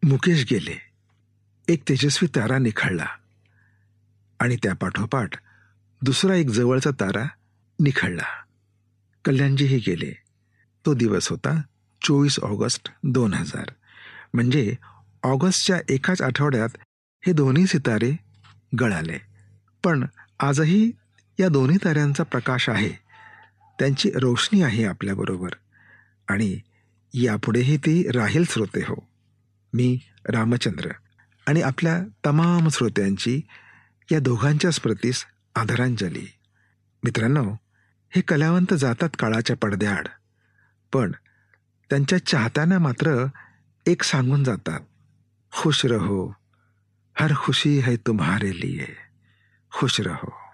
मुकेश गेले. एक तेजस्वी तारा निखळला आणि त्यापाठोपाठ दुसरा एक जवळचा तारा निखळला. कल्याणजीही गेले. तो दिवस होता 24 ऑगस्ट 2000. म्हणजे ऑगस्टच्या एकाच आठवड्यात हे दोन्ही सितारे गळाले. पण आजही या दोन्ही ताऱ्यांचा प्रकाश आहे, त्यांची रोशनी आहे आपल्याबरोबर आणि यापुढेही ती राहील. श्रोते हो, मी रामचंद्र आणि आपल्या तमाम श्रोत्यांची या दोघांच्या स्मृतीस आदरांजली. मित्रांनो, हे कलावंत जातात काळाच्या पडद्याआड, पण त्यांच्या चाहत्यांना मात्र एक सांगून जातात, खुश रहो, हर खुशी है तुम्हारे लिए, खुश रहो.